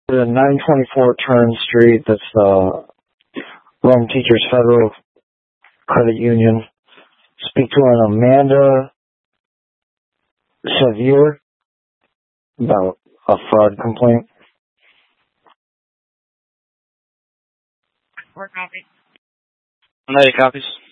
The 924 Turn Street, that's the Rome Teachers Federal Credit Union. Speak to an Amanda Sevier about a fraud complaint. More copy. 90 copies.